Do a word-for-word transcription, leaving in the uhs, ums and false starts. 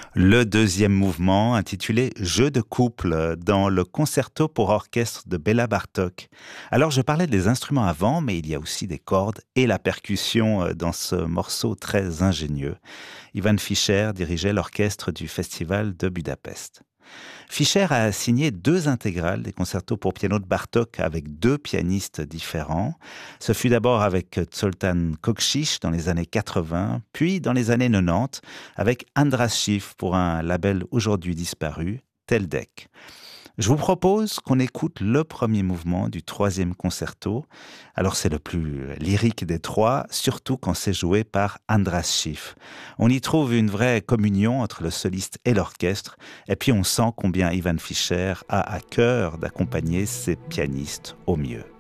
Le deuxième mouvement, intitulé Jeu de couple, dans le concerto pour orchestre de Béla Bartók. Alors, je parlais des instruments avant, mais il y a aussi des cordes et la percussion euh, dans ce morceau très ingénieux. Ivan Fischer dirigeait l'orchestre du Festival de Budapest. Fischer a signé deux intégrales des concertos pour piano de Bartók avec deux pianistes différents. Ce fut d'abord avec Zoltán Kocsis dans les années quatre-vingts, puis dans les années quatre-vingt-dix avec András Schiff pour un label aujourd'hui disparu, Teldec. Je vous propose qu'on écoute le premier mouvement du troisième concerto. Alors c'est le plus lyrique des trois, surtout quand c'est joué par András Schiff. On y trouve une vraie communion entre le soliste et l'orchestre, et puis on sent combien Ivan Fischer a à cœur d'accompagner ses pianistes au mieux.